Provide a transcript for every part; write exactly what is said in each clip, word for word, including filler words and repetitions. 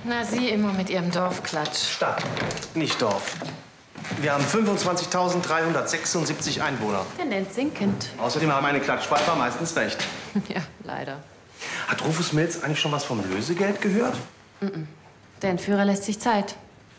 Na, Sie immer mit Ihrem Dorfklatsch. Stadt, nicht Dorf. Wir haben fünfundzwanzigtausenddreihundertsechsundsiebzig Einwohner. Tendenz sinkend. Außerdem haben eine Klatschpfeifer meistens recht. Ja, leider. Hat Rufus Mills eigentlich schon was vom Lösegeld gehört? Mm-mm. Der Entführer lässt sich Zeit.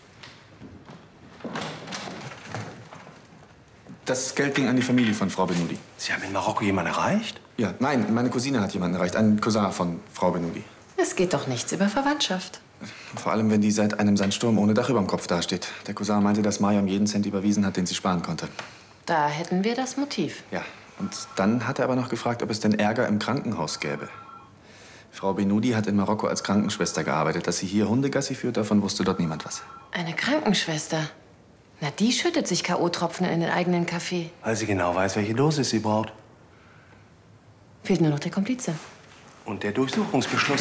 Das Geld ging an die Familie von Frau Benudi. Sie haben in Marokko jemanden erreicht? Ja, nein, meine Cousine hat jemanden erreicht. Einen Cousin von Frau Benudi. Es geht doch nichts über Verwandtschaft. Vor allem, wenn die seit einem Sandsturm ohne Dach überm Kopf dasteht. Der Cousin meinte, dass Mariam jeden Cent überwiesen hat, den sie sparen konnte. Da hätten wir das Motiv. Ja, und dann hat er aber noch gefragt, ob es denn Ärger im Krankenhaus gäbe. Frau Benudi hat in Marokko als Krankenschwester gearbeitet. Dass sie hier Hundegassi führt, davon wusste dort niemand was. Eine Krankenschwester? Na, die schüttet sich K O-Tropfen in den eigenen Kaffee. Weil sie genau weiß, welche Dosis sie braucht. Fehlt nur noch der Komplize. Und der Durchsuchungsbeschluss.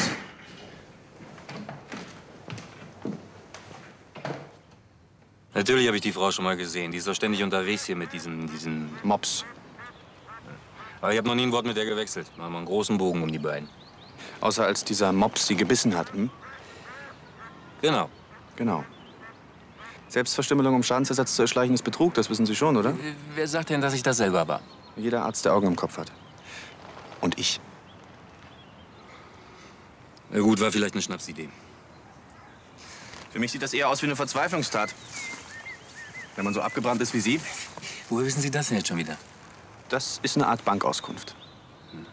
Natürlich habe ich die Frau schon mal gesehen. Die ist doch ständig unterwegs hier mit diesen, diesen Mops. Aber ich habe noch nie ein Wort mit der gewechselt. Machen wir einen großen Bogen um die beiden. Außer als dieser Mops sie gebissen hat, hm? Genau. Genau. Selbstverstümmelung, um Schadensersatz zu erschleichen, ist Betrug. Das wissen Sie schon, oder? Wer sagt denn, dass ich das selber war? Jeder Arzt, der Augen im Kopf hat. Und ich. Na gut, war vielleicht eine Schnapsidee. Für mich sieht das eher aus wie eine Verzweiflungstat. Wenn man so abgebrannt ist wie Sie. Woher wissen Sie das denn jetzt schon wieder? Das ist eine Art Bankauskunft. Hm.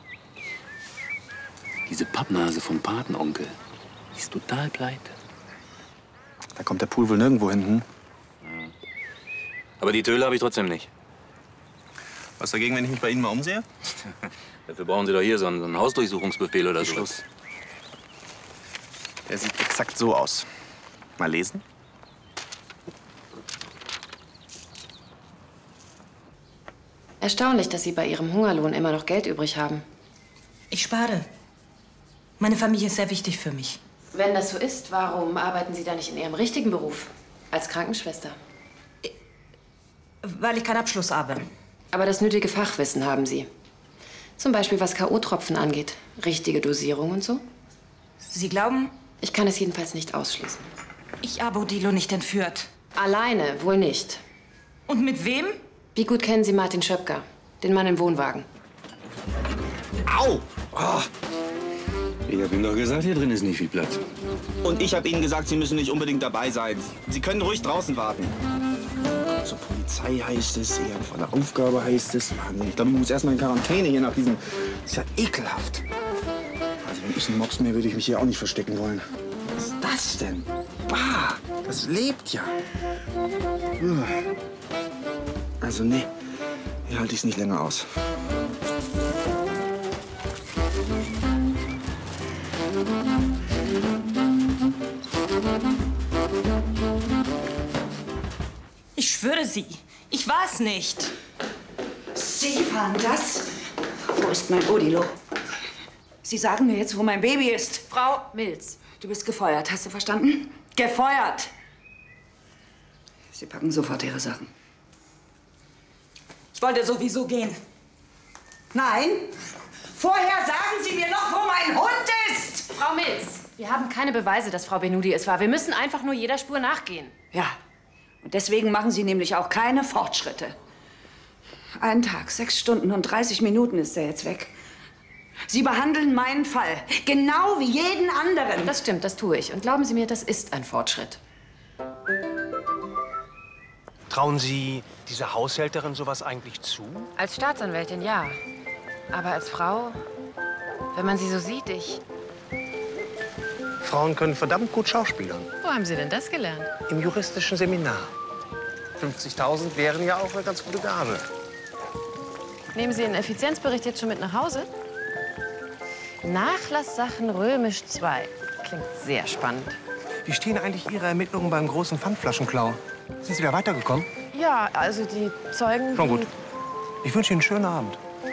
Diese Pappnase vom Patenonkel, die ist total pleite. Da kommt der Pool wohl nirgendwo hin, hm? Aber die Töle habe ich trotzdem nicht. Was dagegen, wenn ich mich bei Ihnen mal umsehe? Dafür brauchen Sie doch hier so einen, so einen Hausdurchsuchungsbefehl oder so. Schluss. Der sieht exakt so aus. Mal lesen? Erstaunlich, dass Sie bei Ihrem Hungerlohn immer noch Geld übrig haben. Ich spare. Meine Familie ist sehr wichtig für mich. Wenn das so ist, warum arbeiten Sie da nicht in Ihrem richtigen Beruf? Als Krankenschwester? Weil ich keinen Abschluss habe. Aber das nötige Fachwissen haben Sie. Zum Beispiel, was K O-Tropfen angeht. Richtige Dosierung und so. Sie glauben? Ich kann es jedenfalls nicht ausschließen. Ich habe Odilo nicht entführt. Alleine wohl nicht. Und mit wem? Wie gut kennen Sie Martin Schöpker, den Mann im Wohnwagen? Au! Oh. Ich habe Ihnen doch gesagt, hier drin ist nicht viel Platz. Und ich habe Ihnen gesagt, Sie müssen nicht unbedingt dabei sein. Sie können ruhig draußen warten. Zur Polizei heißt es, Sie haben von der Aufgabe heißt es. Wahnsinn, ich glaube, ich muss erst mal in Quarantäne hier nach diesem... Das ist ja ekelhaft. Also wenn ich ein Mops wäre, würde ich mich hier auch nicht verstecken wollen. Was ist das denn? Bah, das lebt ja. Also nee, hier halte ich es nicht länger aus. Ich schwöre Sie, ich war es nicht. Sie waren das? Wo ist mein Odilo? Sie sagen mir jetzt, wo mein Baby ist. Frau Mills. Du bist gefeuert, hast du verstanden? Gefeuert! Sie packen sofort Ihre Sachen. Ich wollte sowieso gehen. Nein! Vorher sagen Sie mir noch, wo mein Hund ist! Frau Mills, wir haben keine Beweise, dass Frau Benudi es war. Wir müssen einfach nur jeder Spur nachgehen. Ja, und deswegen machen Sie nämlich auch keine Fortschritte. Ein Tag, sechs Stunden und dreißig Minuten ist er jetzt weg. Sie behandeln meinen Fall genau wie jeden anderen. Das stimmt, das tue ich. Und glauben Sie mir, das ist ein Fortschritt. Trauen Sie dieser Haushälterin sowas eigentlich zu? Als Staatsanwältin ja. Aber als Frau, wenn man sie so sieht, ich... Frauen können verdammt gut schauspielern. Wo haben Sie denn das gelernt? Im juristischen Seminar. fünfzigtausend wären ja auch eine ganz gute Gage. Nehmen Sie Ihren Effizienzbericht jetzt schon mit nach Hause? Nachlasssachen römisch zwei. Klingt sehr spannend. Wie stehen eigentlich Ihre Ermittlungen beim großen Pfandflaschenklau? Sind Sie da weitergekommen? Ja, also die Zeugen... Schon gut. die- Ich wünsche Ihnen einen schönen Abend.